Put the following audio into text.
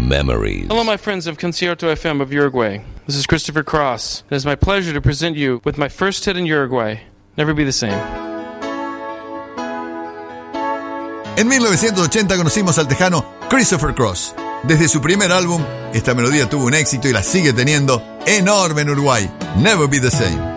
Memories. Hello, my friends of Concierto FM of Uruguay. This is Christopher Cross. It is my pleasure to present you with my first hit in Uruguay, Never Be the Same. En 1980 conocimos al tejano Christopher Cross. Desde su primer álbum, esta melodía tuvo un éxito y la sigue teniendo enorme en Uruguay. Never Be the Same.